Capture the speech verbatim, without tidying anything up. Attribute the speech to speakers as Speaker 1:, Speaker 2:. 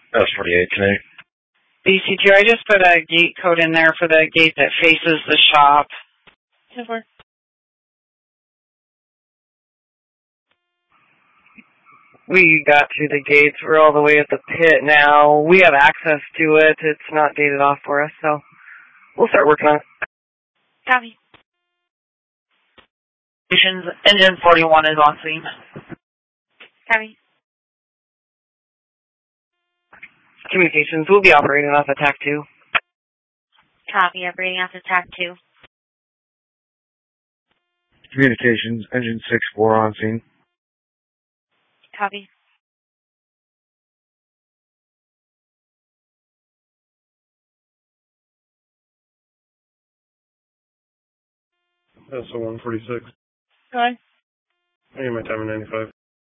Speaker 1: That's forty-eight today.
Speaker 2: B C two, I just put a gate code in there for the gate that faces the shop. Over. We got through the gates. We're all the way at the pit now. We have access to it. It's not gated off for us, so we'll start working on it.
Speaker 3: Copy. Engine forty-one is on scene. Copy.
Speaker 2: Communications, we'll be operating off of T A C two.
Speaker 3: Copy, operating off of T A C two.
Speaker 1: Communications, engine six four on scene.
Speaker 3: Copy.
Speaker 4: That's a one forty-six.
Speaker 3: Go ahead.
Speaker 4: I get my time in ninety-five.